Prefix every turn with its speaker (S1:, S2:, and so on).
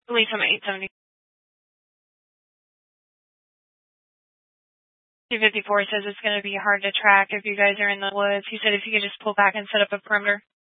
S1: Police on 870. 254 says it's going to be hard to track if you guys are in the woods. He said if you could just pull back and set up a perimeter.